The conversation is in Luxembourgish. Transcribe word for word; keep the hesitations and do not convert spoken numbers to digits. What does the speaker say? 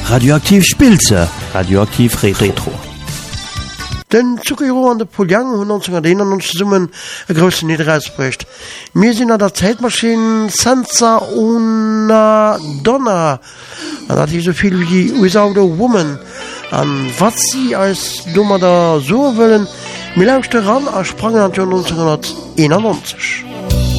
Radioaktiv Spilze, Radioaktiv Retro. Den Zuckerro an de Poliang hun neunzehnhunderteinundneunzig summen e grossen Niederreisbrecht. Mir sinn an der Zeitmaschine Senza una Donna. An dat hi soviel wie Without a Woman. An wat sie als Nummer da so wollen, mir lauschte ran a sprangen an neunzehnhunderteinundneunzig.